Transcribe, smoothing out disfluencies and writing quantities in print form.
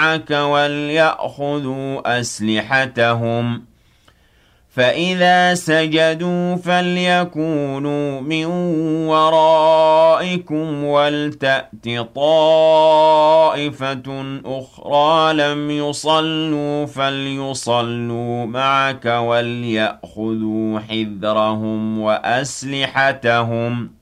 معك وليأخذوا أسلحتهم فإذا سجدوا فليكونوا من ورائكم ولتأت طائفة أخرى لم يصلوا فليصلوا معك وليأخذوا حذرهم وأسلحتهم